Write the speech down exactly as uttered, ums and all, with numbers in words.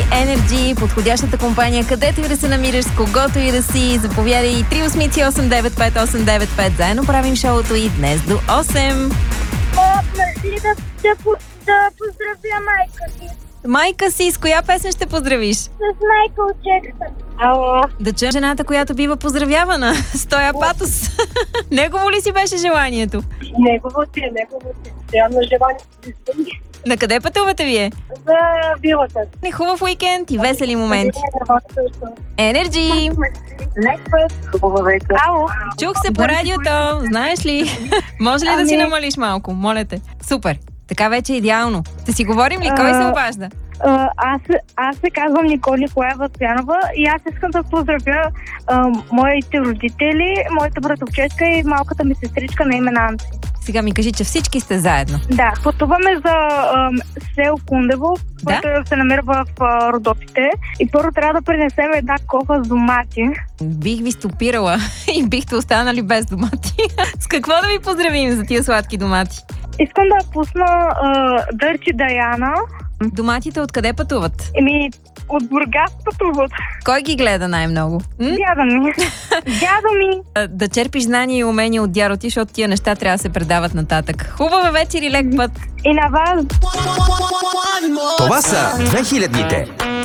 Energy, подходящата компания, където и да се намираш, с когото и да си. Заповядай три осмици осем девет пет осем девет пет. Заедно правим шоуто и днес до осем. Мерси да, да, да поздравя майка си. Майка си, с коя песен ще поздравиш? С Майкъл Джексън. Ало. Да чуем жената, която бива поздравявана. С тоя патос. Негово ли си беше желанието? Негово ти е, негово ти. Трябва желание. На къде пътувате вие? За вилата. Не хубав уикенд и весели моменти. Енерджи! Лек път. Хубава вечер. Ало. Чух се по радиото, знаеш ли? Може ли да си намалиш малко? Моля те. Супер. Така вече е идеално. Да си говорим ли? Кой се обажда? Uh, аз, аз се казвам Никола Николаева Стоянова и аз искам да поздравя uh, моите родители, моята братовчетка и малката ми сестричка на име Нанси. Сега ми кажи, че всички сте заедно. Да, пътуваме за uh, село Кундево, да? което се намира в uh, Родопите и първо трябва да принесем една кофа с домати. Бих ви стопирала и бихте останали без домати. С какво да ви поздравим за тия сладки домати? Искам да пусна uh, Дърчи Даяна. Доматите откъде пътуват? Еми, от Бургас пътуват. Кой ги гледа най-много? М? Дядо ми. Дядо ми. Да черпиш знания и умения от дядо ти, защото тия неща трябва да се предават нататък. Хубава вечер и лек път! И на вас. Това са две хилядните.